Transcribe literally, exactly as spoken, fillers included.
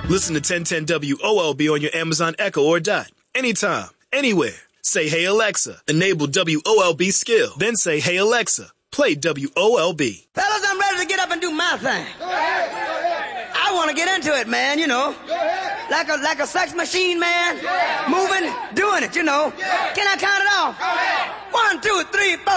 Listen to ten ten W O L B on your Amazon Echo or Dot. Anytime, anywhere. Say, hey, Alexa, enable W O L B skill. Then say, hey, Alexa, play W O L B. Fellas, I'm ready to get up and do my thing. Go ahead, go ahead. I want to get into it, man, you know. Go ahead. Like a like a sex machine, man. Yeah. Moving, doing it, you know. Yeah. Can I count it off? Go ahead. One, two, three, four.